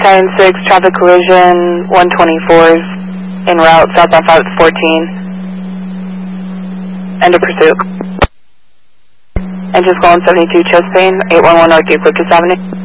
Cheyenne 6, traffic collision, 124's en route, southbound 514. End of pursuit. Engines going 72 chest pain, 811 North Eucalyptus Avenue.